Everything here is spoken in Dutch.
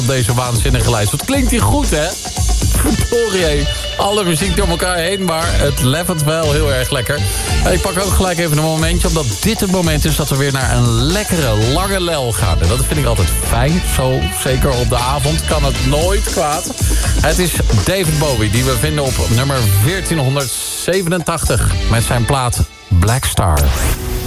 op deze waanzinnige lijst. Wat klinkt die goed, hè? Verdorie, alle muziek door elkaar heen, maar het levert wel heel erg lekker. Ik pak ook gelijk even een momentje, omdat dit het moment is dat we weer naar een lekkere, lange lel gaan. En dat vind ik altijd fijn, zo zeker op de avond kan het nooit kwaad. Het is David Bowie, die we vinden op nummer 1487 met zijn plaat Black Star.